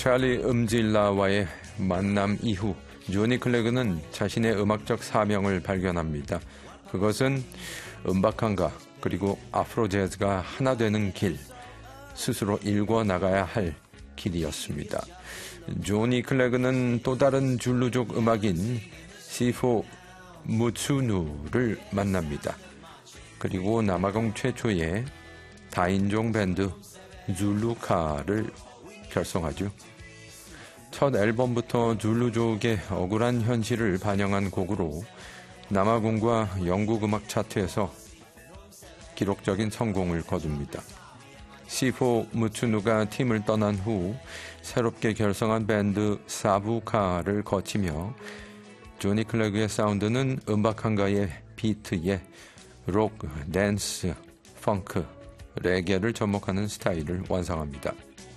찰리 음질라와의 만남 이후 조니 클래그는 자신의 음악적 사명을 발견합니다. 그것은 음박함과 그리고 아프로 재즈가 하나 되는 길, 스스로 일궈 나가야 할 길이었습니다. 조니 클래그는 또 다른 줄루족 음악인 시포 무츠누를 만납니다. 그리고 남아공 최초의 다인종 밴드 줄루카를 결성하죠. 첫 앨범부터 줄루족의 억울한 현실을 반영한 곡으로 남아공과 영국 음악 차트에서 기록적인 성공을 거둡니다. 시포 무츠누가 팀을 떠난 후 새롭게 결성한 밴드 사부카를 거치며 조니 클래그의 사운드는 음박한가의 비트에 록, 댄스, 펑크, 레게를 접목하는 스타일을 완성합니다.